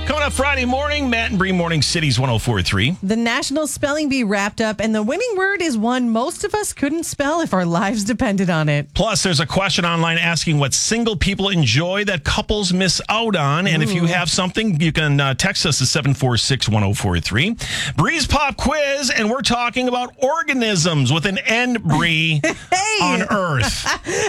Coming up Friday morning, Matt and Bree Morning Cities 104.3. The National Spelling Bee wrapped up, and the winning word is one most of us couldn't spell if our lives depended on it. Plus, there's a question online asking what single people enjoy that couples miss out on. And if you have something, you can text us at 746-1043. Bree's Pop Quiz, and we're talking about organisms with an N, Bree, on Earth.